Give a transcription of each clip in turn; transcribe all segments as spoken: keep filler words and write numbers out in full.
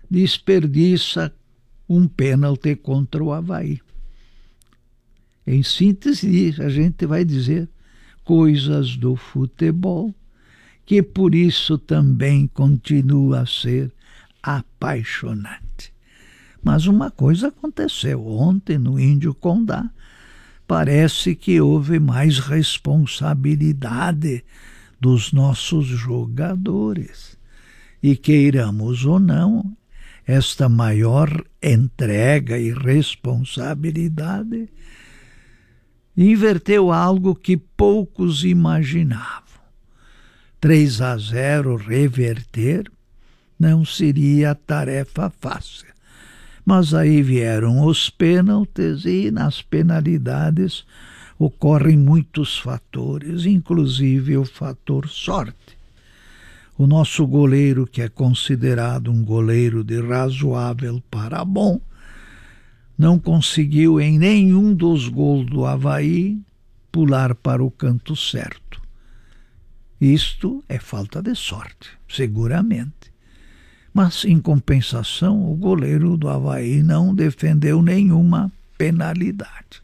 desperdiça um pênalti contra o Avaí. Em síntese, a gente vai dizer coisas do futebol, que por isso também continua a ser apaixonante. Mas uma coisa aconteceu ontem no Índio Condá. Parece que houve mais responsabilidade dos nossos jogadores. E queiramos ou não, esta maior entrega e responsabilidade inverteu algo que poucos imaginavam. três a zero reverter não seria tarefa fácil. Mas aí vieram os pênaltis e nas penalidades ocorrem muitos fatores, inclusive o fator sorte. O nosso goleiro, que é considerado um goleiro de razoável para bom, não conseguiu em nenhum dos gols do Avaí pular para o canto certo. Isto é falta de sorte, seguramente. Mas, em compensação, o goleiro do Avaí não defendeu nenhuma penalidade.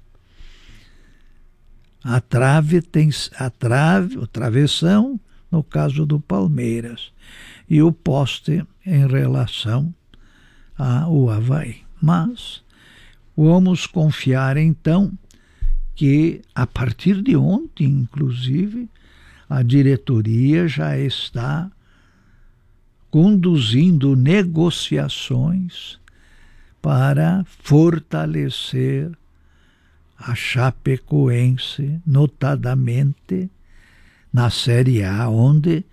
A trave tem a trave, o travessão, no caso do Palmeiras, e o poste em relação ao Avaí. Mas vamos confiar, então, que a partir de ontem, inclusive, a diretoria já está conduzindo negociações para fortalecer a Chapecoense, notadamente na Série A, onde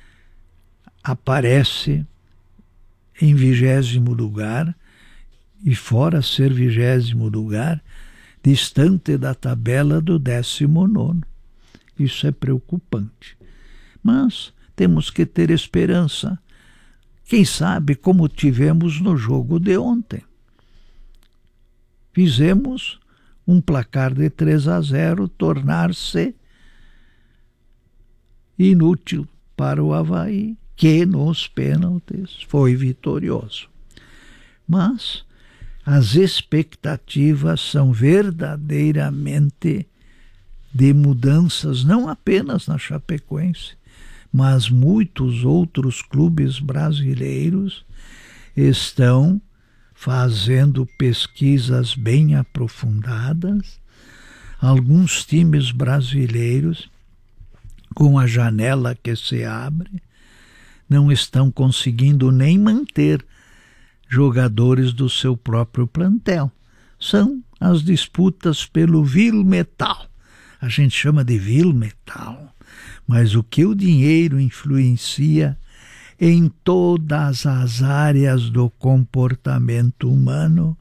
aparece em vigésimo lugar, e fora ser vigésimo lugar, distante da tabela do décimo nono. Isso é preocupante. Mas temos que ter esperança. Quem sabe como tivemos no jogo de ontem. Fizemos um placar de três a zero tornar-se inútil para o Avaí, que nos pênaltis foi vitorioso. Mas as expectativas são verdadeiramente de mudanças, não apenas na Chapecoense, mas muitos outros clubes brasileiros estão fazendo pesquisas bem aprofundadas. Alguns times brasileiros, com a janela que se abre, não estão conseguindo nem manter jogadores do seu próprio plantel. São as disputas pelo vil metal. A gente chama de vil metal. Mas o que o dinheiro influencia em todas as áreas do comportamento humano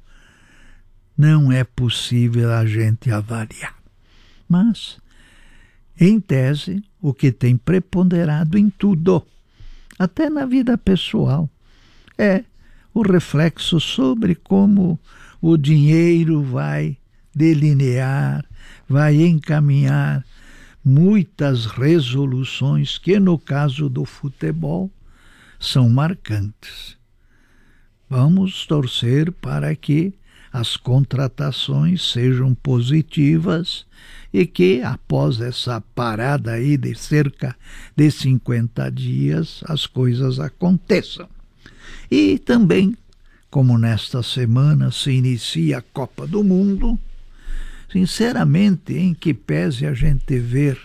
não é possível a gente avaliar. Mas, em tese, o que tem preponderado em tudo, até na vida pessoal, é o reflexo sobre como o dinheiro vai delinear, vai encaminhar muitas resoluções que, no caso do futebol, são marcantes. Vamos torcer para que as contratações sejam positivas e que, após essa parada aí de cerca de cinquenta dias, as coisas aconteçam. E também, como nesta semana se inicia a Copa do Mundo, sinceramente, em que pese a gente ver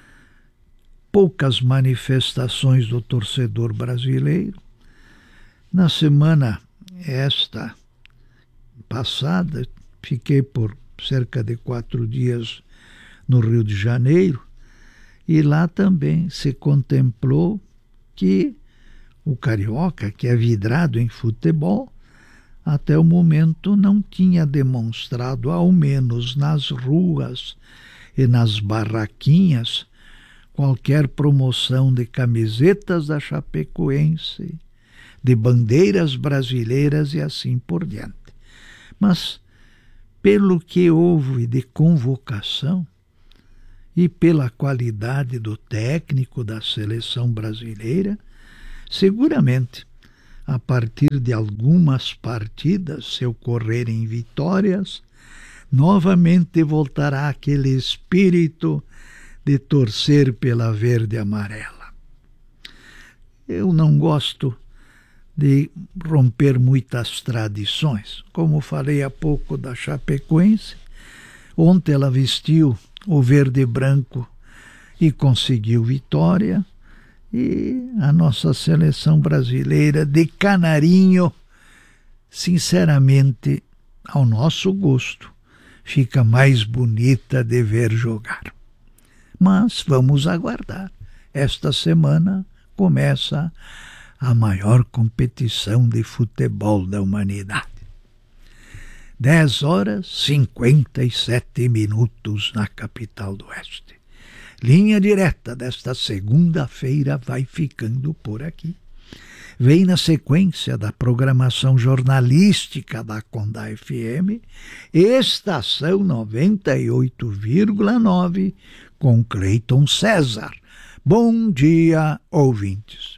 poucas manifestações do torcedor brasileiro, na semana esta passada, fiquei por cerca de quatro dias no Rio de Janeiro, e lá também se contemplou que o carioca, que é vidrado em futebol, até o momento não tinha demonstrado, ao menos nas ruas e nas barraquinhas, qualquer promoção de camisetas da Chapecoense, de bandeiras brasileiras e assim por diante. Mas, pelo que houve de convocação e pela qualidade do técnico da seleção brasileira, seguramente a partir de algumas partidas, se ocorrerem vitórias, novamente voltará aquele espírito de torcer pela verde e amarela. Eu não gosto de romper muitas tradições. Como falei há pouco da Chapecoense, ontem ela vestiu o verde e branco e conseguiu vitória. E a nossa seleção brasileira de canarinho, sinceramente, ao nosso gosto, fica mais bonita de ver jogar. Mas vamos aguardar. Esta semana começa a maior competição de futebol da humanidade. dez horas e cinquenta e sete minutos na capital do Oeste. Linha Direta desta segunda-feira vai ficando por aqui. Vem na sequência da programação jornalística da Condá F M, Estação noventa e oito vírgula nove, com Cleiton César. Bom dia, ouvintes.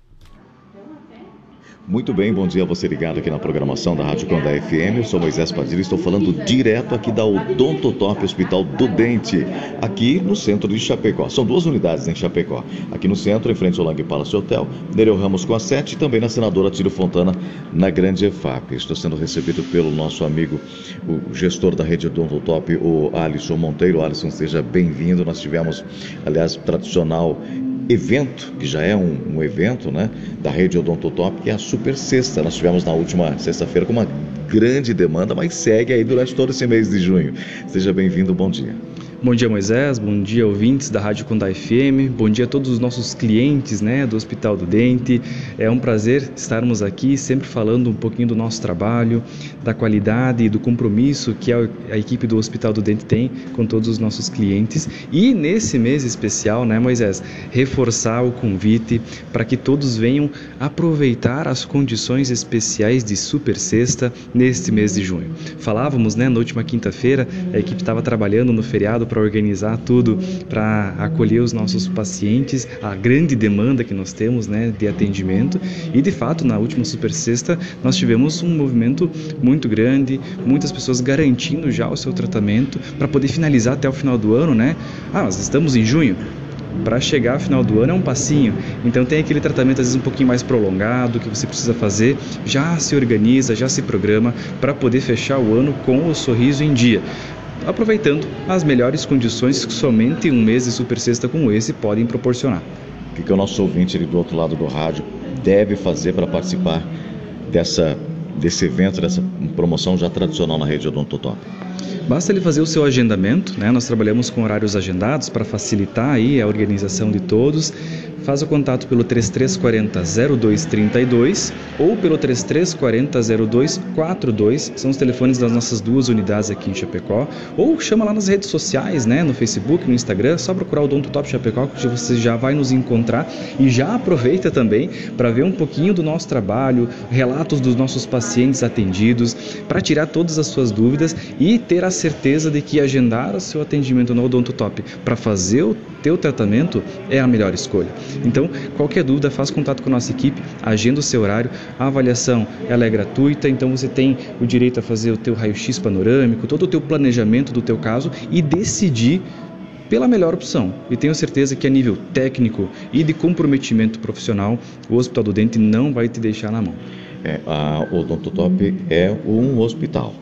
Muito bem, bom dia a você ligado aqui na programação da Rádio Condá F M. Eu sou Moisés Padilha, estou falando direto aqui da Odontotop Hospital do Dente, aqui no centro de Chapecó. São duas unidades em Chapecó. Aqui no centro, em frente ao Lang Palace Hotel, Nereu Ramos com a sete, e também na Senadora Tílio Fontana, na Grande E F A P. Estou sendo recebido pelo nosso amigo, o gestor da rede Odontotop, o Alisson Monteiro. Alisson, seja bem-vindo. Nós tivemos, aliás, tradicional evento, que já é um, um evento, né, da rede Odontotop, que é a Super Sexta. Nós tivemos na última sexta-feira com uma grande demanda, mas segue aí durante todo esse mês de junho. Seja bem-vindo, bom dia. Bom dia, Moisés, bom dia, ouvintes da Rádio Condá F M, bom dia a todos os nossos clientes, né, do Hospital do Dente. É um prazer estarmos aqui sempre falando um pouquinho do nosso trabalho, da qualidade e do compromisso que a, a equipe do Hospital do Dente tem com todos os nossos clientes. E nesse mês especial, né, Moisés, reforçar o convite para que todos venham aproveitar as condições especiais de Super Sexta neste mês de junho. Falávamos, né, na última quinta-feira, a equipe estava trabalhando no feriado para organizar tudo, para acolher os nossos pacientes, a grande demanda que nós temos, né, de atendimento. E de fato, na última Super Sexta, nós tivemos um movimento muito grande, muitas pessoas garantindo já o seu tratamento para poder finalizar até o final do ano, né? Ah, nós estamos em junho. Para chegar ao final do ano é um passinho, então tem aquele tratamento às vezes um pouquinho mais prolongado que você precisa fazer, já se organiza, já se programa para poder fechar o ano com o sorriso em dia, aproveitando as melhores condições que somente um mês de Super Sexta como esse podem proporcionar. O que, que o nosso ouvinte ali do outro lado do rádio deve fazer para participar dessa, desse evento, dessa promoção já tradicional na rede Odontotop? Basta ele fazer o seu agendamento, né? Nós trabalhamos com horários agendados para facilitar aí a organização de todos. Faz o contato pelo três três quatro zero, zero dois três dois ou pelo três três quatro zero, zero dois quatro dois, são os telefones das nossas duas unidades aqui em Chapecó, ou chama lá nas redes sociais, né, no Facebook, no Instagram, só procurar o Odontotop Chapecó que você já vai nos encontrar, e já aproveita também para ver um pouquinho do nosso trabalho, relatos dos nossos pacientes atendidos, para tirar todas as suas dúvidas e ter a certeza de que agendar o seu atendimento no Odontotop para fazer o teu tratamento é a melhor escolha. Então, qualquer dúvida, faz contato com a nossa equipe, agenda o seu horário, a avaliação ela é gratuita, então você tem o direito a fazer o teu raio-x panorâmico, todo o teu planejamento do teu caso e decidir pela melhor opção. E tenho certeza que a nível técnico e de comprometimento profissional, o Hospital do Dente não vai te deixar na mão. É, a Odontotop é um hospital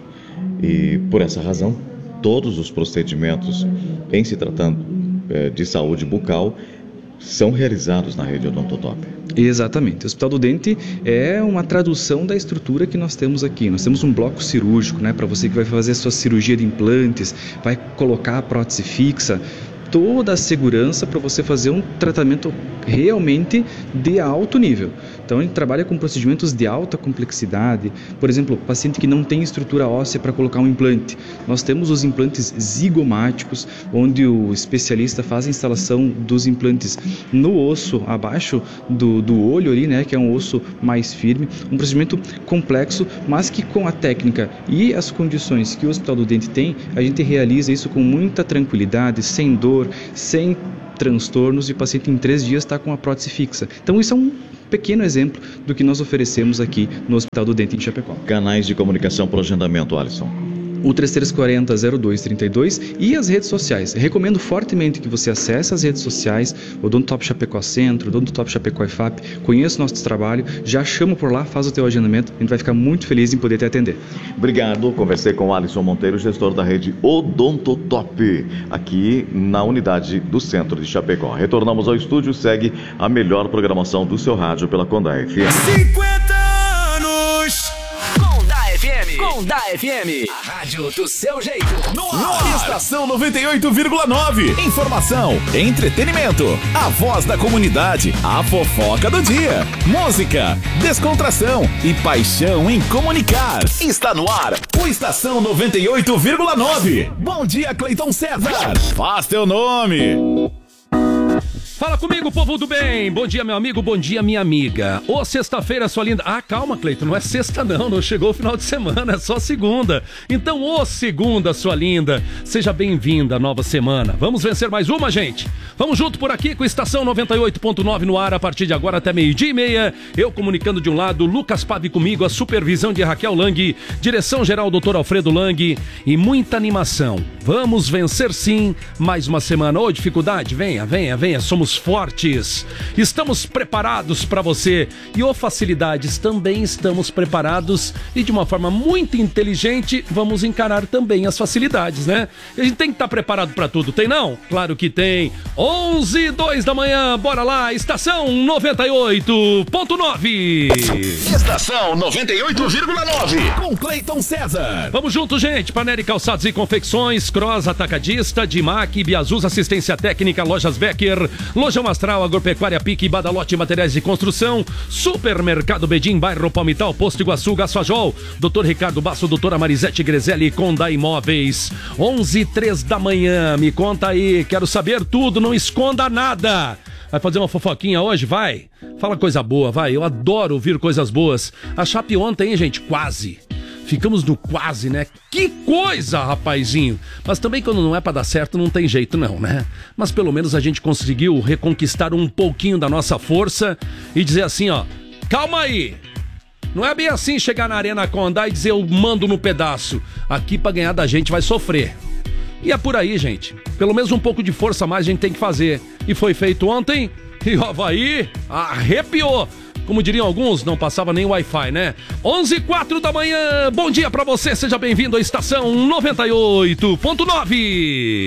e, por essa razão, todos os procedimentos em se tratando é, de saúde bucal são realizados na rede Odontotop. Exatamente. O Hospital do Dente é uma tradução da estrutura que nós temos aqui. Nós temos um bloco cirúrgico, né, para você que vai fazer a sua cirurgia de implantes, vai colocar a prótese fixa, toda a segurança para você fazer um tratamento realmente de alto nível. Então ele trabalha com procedimentos de alta complexidade. Por exemplo, paciente que não tem estrutura óssea para colocar um implante. Nós temos os implantes zigomáticos, onde o especialista faz a instalação dos implantes no osso abaixo do, do olho ali, né, que é um osso mais firme. Um procedimento complexo, mas que com a técnica e as condições que o Hospital do Dente tem, a gente realiza isso com muita tranquilidade, sem dor, dor, sem transtornos, e o paciente em três dias está com a prótese fixa. Então isso é um pequeno exemplo do que nós oferecemos aqui no Hospital do Dente em Chapecó. Canais de comunicação para o agendamento, Alisson. O três três quatro zero, zero dois três dois e as redes sociais. Recomendo fortemente que você acesse as redes sociais, o Odontotop Chapecó Centro, o Odontotop Chapecó I F A P, conheça o nosso trabalho, já chama por lá, faz o teu agendamento, a gente vai ficar muito feliz em poder te atender. Obrigado, conversei com o Alisson Monteiro, gestor da rede Odontotop, aqui na unidade do centro de Chapecó. Retornamos ao estúdio, segue a melhor programação do seu rádio pela Condá F M. cinquenta anos! Condá F M. Condá F M. A rádio do seu jeito. No ar. Estação noventa e oito vírgula nove. Informação, entretenimento, a voz da comunidade, a fofoca do dia, música, descontração e paixão em comunicar. Está no ar o Estação noventa e oito vírgula nove. Bom dia, Cleiton César. Faz teu nome. Fala comigo, povo do bem! Bom dia, meu amigo, bom dia, minha amiga. Ô, sexta-feira, sua linda... Ah, calma, Cleiton, não é sexta não, não chegou o final de semana, é só segunda. Então, ô, segunda, sua linda, seja bem-vinda à nova semana. Vamos vencer mais uma, gente? Vamos junto por aqui com Estação noventa e oito ponto nove no ar, a partir de agora até meio-dia e meia. Eu comunicando de um lado, Lucas Pave comigo, a supervisão de Raquel Lang, direção-geral doutor Alfredo Lang e muita animação. Vamos vencer sim, mais uma semana. Ô, dificuldade, venha, venha, venha, somos fortes, estamos preparados para você. E ô, facilidades, também estamos preparados e de uma forma muito inteligente vamos encarar também as facilidades, né? A gente tem que estar preparado para tudo, tem não? Claro que tem. onze e dois da manhã, bora lá, Estação noventa e oito ponto nove. Estação noventa e oito vírgula nove com Cleiton César. Vamos juntos, gente. Paneri Calçados e Confecções, Cross Atacadista, Dimac, Biazus Assistência Técnica, Lojas Becker, Lojão Astral, Agropecuária Pique, Badalote Materiais de Construção, Supermercado Bedim, Bairro Palmital, Posto Iguaçu, Gasfajol, doutor Ricardo Basso, doutora Marisete Grezelli, Condá Imóveis. onze e três da manhã, me conta aí, quero saber tudo, não esconda nada. Vai fazer uma fofoquinha hoje? Vai. Fala coisa boa, vai. Eu adoro ouvir coisas boas. A Chape ontem, hein, gente? Quase. Ficamos no quase, né? Que coisa, rapazinho! Mas também quando não é pra dar certo, não tem jeito não, né? Mas pelo menos a gente conseguiu reconquistar um pouquinho da nossa força e dizer assim, ó, calma aí! Não é bem assim chegar na Arena Condá e dizer eu mando no pedaço. Aqui pra ganhar da gente vai sofrer. E é por aí, gente. Pelo menos um pouco de força a mais a gente tem que fazer. E foi feito ontem e o Avaí arrepiou. Como diriam alguns, não passava nem Wi-Fi, né? onze e quatro da manhã, bom dia pra você, seja bem-vindo à Estação noventa e oito ponto nove.